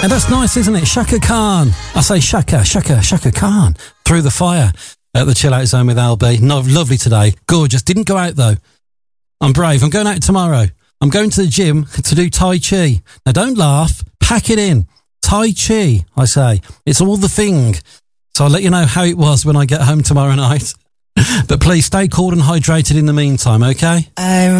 And that's nice, isn't it? Shaka Khan. I say Shaka Khan. Through the Fire at the Chill Out Zone with LB. No, lovely today. Gorgeous. Didn't go out though. I'm brave. I'm going out tomorrow. I'm going to the gym to do Tai Chi. Now don't laugh. Pack it in. Tai Chi, I say. It's all the thing. So I'll let you know how it was when I get home tomorrow night. But please stay cool and hydrated in the meantime, okay?